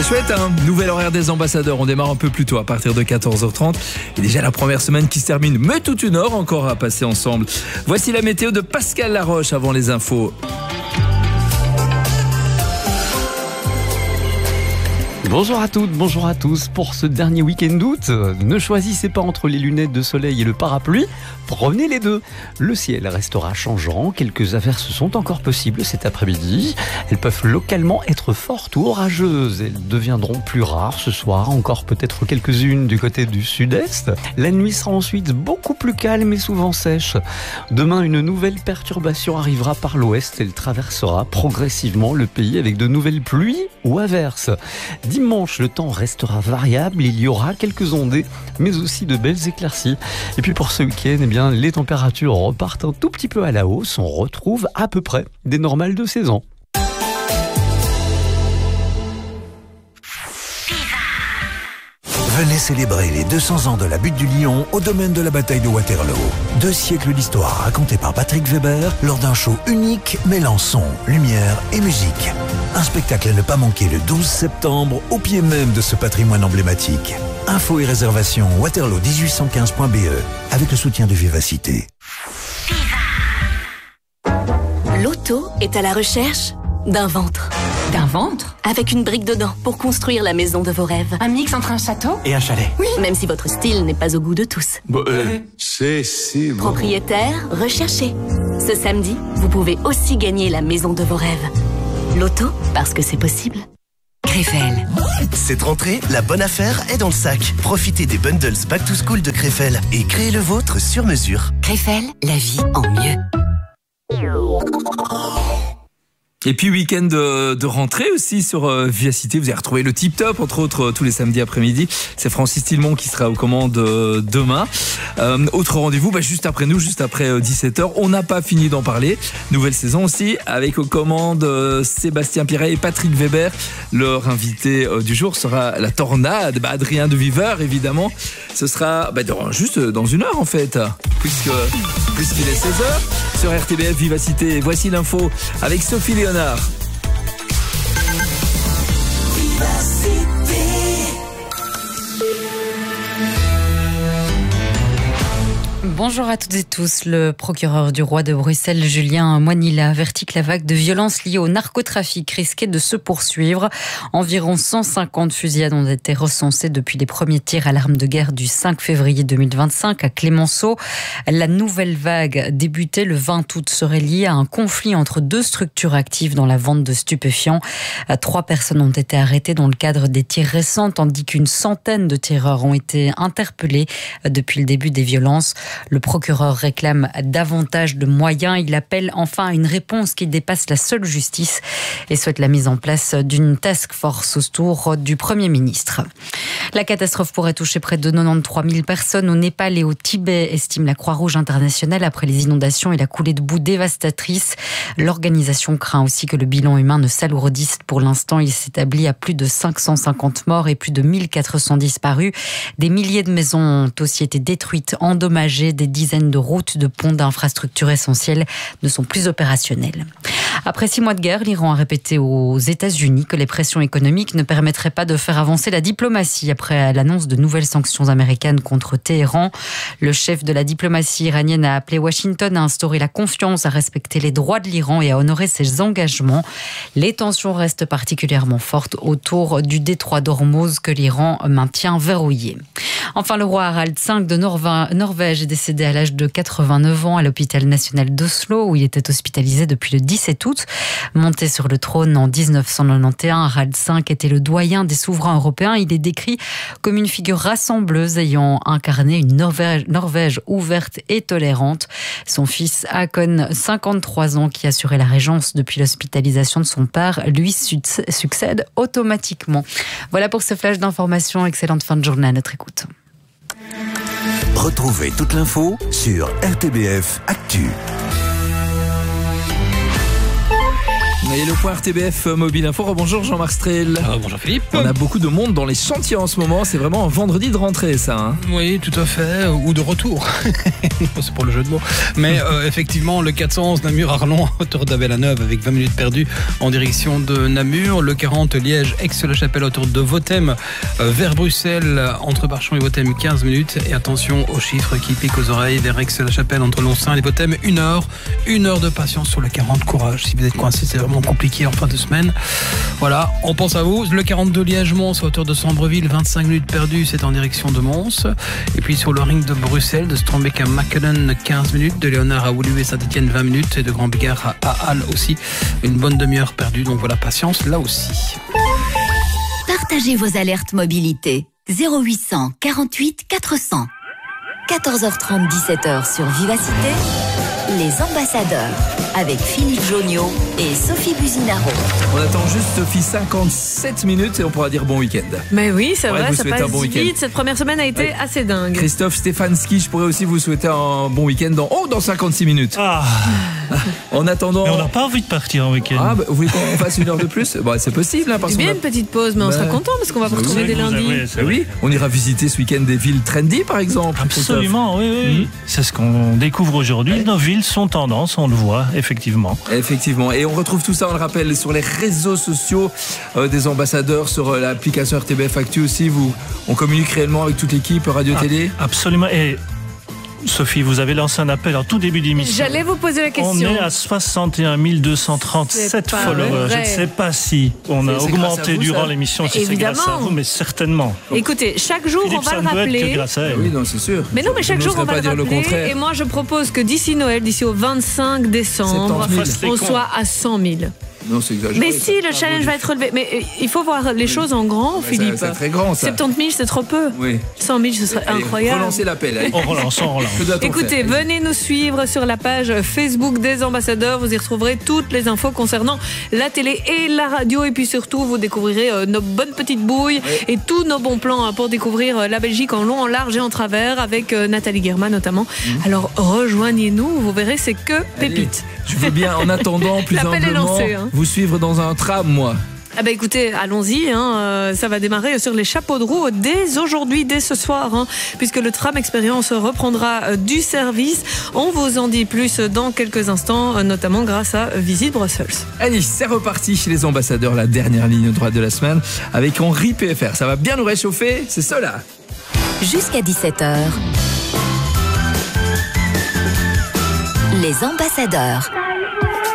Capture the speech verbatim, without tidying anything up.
C'est chouette, hein. Nouvel horaire des ambassadeurs. On démarre un peu plus tôt, à partir de quatorze heures trente. Et déjà la première semaine qui se termine, mais toute une heure encore à passer ensemble. Voici la météo de Pascal Laroche avant les infos. Bonjour à toutes, bonjour à tous. Pour ce dernier week-end d'août, ne choisissez pas entre les lunettes de soleil et le parapluie, prenez les deux. Le ciel restera changeant, quelques averses sont encore possibles cet après-midi. Elles peuvent localement être fortes ou orageuses. Elles deviendront plus rares ce soir, encore peut-être quelques-unes du côté du sud-est. La nuit sera ensuite beaucoup plus calme et souvent sèche. Demain, une nouvelle perturbation arrivera par l'ouest. Elle traversera progressivement le pays avec de nouvelles pluies ou averses. Dimanche, le temps restera variable, il y aura quelques ondées, mais aussi de belles éclaircies. Et puis pour ce week-end, eh bien, les températures repartent un tout petit peu à la hausse, on retrouve à peu près des normales de saison. Venez célébrer les deux cents ans de la Butte du Lion au domaine de la bataille de Waterloo. Deux siècles d'histoire racontée par Patrick Weber lors d'un show unique mêlant son, lumière et musique. Un spectacle à ne pas manquer le douze septembre au pied même de ce patrimoine emblématique. Infos et réservations waterloo dix-huit cent quinze point b e avec le soutien de Vivacité. L'auto est à la recherche d'un ventre. D'un ventre? Avec une brique dedans pour construire la maison de vos rêves. Un mix entre un château et un chalet. Oui, même si votre style n'est pas au goût de tous. Bon, euh, c'est si bon. Propriétaire, recherché. Ce samedi, vous pouvez aussi gagner la maison de vos rêves. L'auto, parce que c'est possible. Krefel. Cette rentrée, la bonne affaire est dans le sac. Profitez des bundles Back to School de Krefel et créez le vôtre sur mesure. Krefel, la vie en mieux. Et puis week-end de, de rentrée aussi sur euh, Vivacité. Vous allez retrouver le Tip Top, entre autres, euh, tous les samedis après-midi. C'est Francis Tillemont qui sera aux commandes euh, demain. Euh, autre rendez-vous, bah, juste après nous, juste après euh, dix-sept heures. On n'a pas fini d'en parler. Nouvelle saison aussi, avec aux commandes euh, Sébastien Piret et Patrick Weber. Leur invité euh, du jour sera la tornade. Bah, Adrien de Viveur, évidemment. Ce sera bah, dans, juste dans une heure, en fait, puisque, puisqu'il est seize heures. Sur R T B F Vivacité, voici l'info avec Sophie Léonard. Bonjour à toutes et tous. Le procureur du roi de Bruxelles, Julien Moinilla, avertit que la vague de violences liée au narcotrafic risquait de se poursuivre. Environ cent cinquante fusillades ont été recensées depuis les premiers tirs à l'arme de guerre du cinq février deux mille vingt-cinq à Clémenceau. La nouvelle vague débutée le vingt août serait liée à un conflit entre deux structures actives dans la vente de stupéfiants. Trois personnes ont été arrêtées dans le cadre des tirs récents, tandis qu'une centaine de tireurs ont été interpellés depuis le début des violences. Le procureur réclame davantage de moyens. Il appelle enfin à une réponse qui dépasse la seule justice et souhaite la mise en place d'une task force autour du Premier ministre. La catastrophe pourrait toucher près de quatre-vingt-treize mille personnes au Népal et au Tibet, estime la Croix-Rouge internationale après les inondations et la coulée de boue dévastatrice. L'organisation craint aussi que le bilan humain ne s'alourdisse. Pour l'instant, il s'établit à plus de cinq cent cinquante morts et plus de mille quatre cents disparus. Des milliers de maisons ont aussi été détruites, endommagées. Des dizaines de routes, de ponts, d'infrastructures essentielles ne sont plus opérationnelles. Après six mois de guerre, l'Iran a répété aux États-Unis que les pressions économiques ne permettraient pas de faire avancer la diplomatie après l'annonce de nouvelles sanctions américaines contre Téhéran. Le chef de la diplomatie iranienne a appelé Washington à instaurer la confiance, à respecter les droits de l'Iran et à honorer ses engagements. Les tensions restent particulièrement fortes autour du détroit d'Ormuz que l'Iran maintient verrouillé. Enfin, le roi Harald cinq de Norvège est décédé à l'âge de quatre-vingt-neuf ans à l'hôpital national d'Oslo où il était hospitalisé depuis le dix-sept août. Monté sur le trône en dix-neuf cent quatre-vingt-onze, Harald cinq était le doyen des souverains européens. Il est décrit comme une figure rassembleuse ayant incarné une Norvège, Norvège ouverte et tolérante. Son fils Håkon, cinquante-trois ans, qui assurait la régence depuis l'hospitalisation de son père, lui succède automatiquement. Voilà pour ce flash d'information. Excellente fin de journée à notre écoute. Retrouvez toute l'info sur R T B F Actu. Et le point R T B F Mobile Info. Bonjour Jean-Marc Strel. Ah, bonjour Philippe. On a beaucoup de monde dans les chantiers en ce moment. C'est vraiment un vendredi de rentrée, ça. Hein. Oui, tout à fait. Ou de retour. C'est pour le jeu de mots. Mais euh, effectivement, le quatre cent onze Namur-Arlon, à hauteur d'Abel-la-Neuve, avec vingt minutes perdues en direction de Namur. Le quarante Liège-Aix-la-Chapelle, à hauteur de Vothème, euh, vers Bruxelles, entre Barchon et Vothème, quinze minutes. Et attention aux chiffres qui piquent aux oreilles, vers Aix-la-Chapelle, entre Lonsaint et Vothème, une heure. Une heure de patience sur le quarante. Courage. Si vous êtes coincé, c'est vraiment compliqué en fin de semaine. Voilà, on pense à vous. Le quarante-deux Liège-Mons, à hauteur de Sambreville, vingt-cinq minutes perdues, c'est en direction de Mons. Et puis sur le ring de Bruxelles, de Strombeck à Machelen, quinze minutes. De Léonard à Woluwe Saint-Etienne, vingt minutes. Et de Grand Bigard à, à Halle aussi, une bonne demi-heure perdue. Donc voilà, patience là aussi. Partagez vos alertes mobilité. zéro huit cent quarante-huit quatre cents. quatorze heures trente, dix-sept heures sur Vivacité. Les ambassadeurs avec Philippe Joniot et Sophie Buzinaro. On attend juste Sophie cinquante-sept minutes et on pourra dire bon week-end. Mais oui, c'est Ouais, vrai, vous ça souhaitez passe un bon week-end. vite. Cette première semaine a été Ouais. assez dingue. Christophe Stefanski, je pourrais aussi vous souhaiter un bon week-end dans, oh, dans cinquante-six minutes. Ah, En attendant. mais on n'a pas envie de partir en week-end. Ah, bah, vous voulez qu'on fasse une heure de plus? Bah, c'est possible, hein, parce C'est qu'on bien a- une petite pause, mais on Bah, sera content parce qu'on va vous bah, retrouver oui, dès vous lundi. avez- c'est Eh vrai. oui, on ira visiter ce week-end des villes trendy, par exemple. Absolument, oui, oui. Mhm. C'est ce qu'on découvre aujourd'hui. Nos villes sont tendance, on le voit, effectivement. Effectivement. Et on retrouve tout ça, on le rappelle, sur les réseaux sociaux euh, des ambassadeurs, sur euh, l'application R T B F Actu aussi. Vous, on communique réellement avec toute l'équipe radio-télé. Ah, absolument. Et Sophie, vous avez lancé un appel en tout début d'émission. J'allais vous poser la On question. est à soixante et un mille deux cent trente-sept C'est pas followers. Je vrai. ne sais pas si on a C'est- c'est grâce à augmenté vous, durant ça. l'émission, si c'est grâce à Évidemment. vous, mais certainement. Écoutez, chaque jour, Philippe, on va ça le ne peut être que rappeler. grâce à elle. Oui, non, c'est sûr. Mais non, mais Je chaque jour, n'oserais on va pas le dire le rappeler. contraire. Et moi, je propose que d'ici Noël, d'ici au vingt-cinq décembre, soixante-dix mille. Fasse les on cons. soit à cent mille. Non, c'est exagéré. Mais ça. si, le challenge va être relevé. Mais euh, il faut voir les choses en grand, Mais Philippe. ça- C'est très grand, ça. soixante-dix mille, c'est trop peu. Oui. cent mille, ce serait Allez, incroyable. relancez l'appel. allez. On relance, on relance. Que doit-on Écoutez, faire venez nous suivre sur la page Facebook des ambassadeurs. Vous y retrouverez toutes les infos concernant la télé et la radio. Et puis surtout, vous découvrirez euh, nos bonnes petites bouilles Ouais. et tous nos bons plans hein, pour découvrir euh, la Belgique en long, en large et en travers avec euh, Nathalie Guerma notamment. Alors rejoignez-nous, vous verrez, c'est que Allez, pépites. Je veux bien, en attendant, plus L'appel est humblement, lancé, hein. vous suivre dans un tram, moi. Ah bah écoutez, allons-y, hein, euh, ça va démarrer sur les chapeaux de roue dès aujourd'hui, dès ce soir, hein, puisque le tram expérience reprendra euh, du service. On vous en dit plus dans quelques instants, euh, notamment grâce à Visite Brussels. Allez, c'est reparti chez les ambassadeurs, la dernière ligne droite de la semaine, avec Henri P F R. Ça va bien nous réchauffer, c'est cela. Jusqu'à dix-sept heures. Les ambassadeurs.